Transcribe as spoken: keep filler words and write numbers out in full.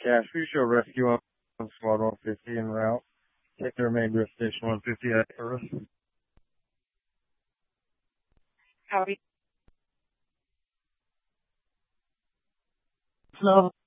Cash, we show rescue on Squad one fifty en route. Take the remainder of Station one fifty at first. Copy. No.